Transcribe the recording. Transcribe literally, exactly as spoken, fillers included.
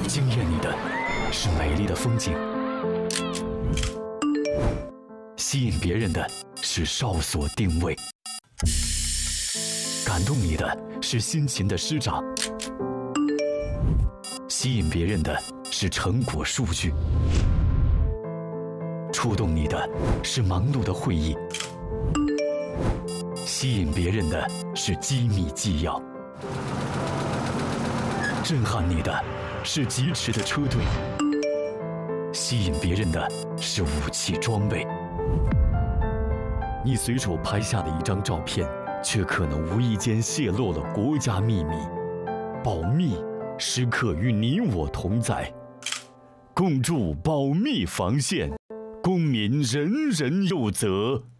惊艳你的是美丽的风景，吸引别人的是哨所定位，感动你的是辛勤的师长，吸引别人的是成果数据，触动你的是忙碌的会议，吸引别人的是机密纪要，震撼你的是疾驰的车队，吸引别人的是武器装备。你随手拍下的一张照片，却可能无意间泄露了国家秘密。保密时刻与你我同在，共筑保密防线，公民人人有责。